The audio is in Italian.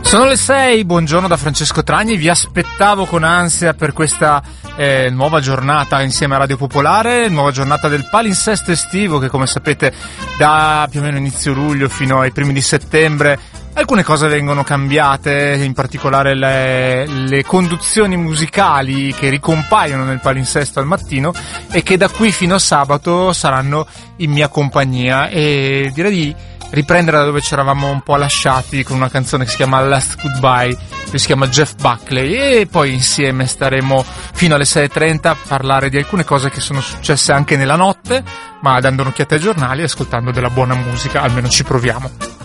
Sono le 6, buongiorno da Francesco Tragni, vi aspettavo con ansia per questa nuova giornata insieme a Radio Popolare, nuova giornata del palinsesto estivo che, come sapete, da più o meno inizio luglio fino ai primi di settembre alcune cose vengono cambiate, in particolare le conduzioni musicali che ricompaiono nel palinsesto al mattino e che da qui fino a sabato saranno in mia compagnia, e direi di riprendere da dove ci eravamo un po' lasciati con una canzone che si chiama Last Goodbye, che si chiama Jeff Buckley, e poi insieme staremo fino alle 6:30 a parlare di alcune cose che sono successe anche nella notte, ma dando un'occhiata ai giornali e ascoltando della buona musica, almeno ci proviamo.